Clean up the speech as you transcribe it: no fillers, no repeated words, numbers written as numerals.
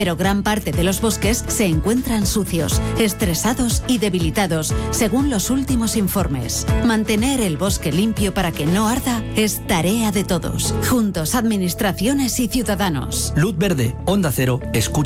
Pero gran parte de los bosques se encuentran sucios, estresados y debilitados, según los últimos informes. Mantener el bosque limpio para que no arda es tarea de todos. Juntos, administraciones y ciudadanos. Luz verde, Onda Cero, escucha.